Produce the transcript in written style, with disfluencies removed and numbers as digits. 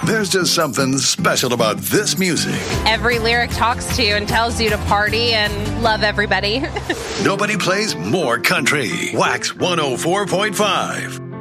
There's just something special about this music. Every lyric talks to you and tells you to party and love everybody. Nobody plays more country. Wax 104.5.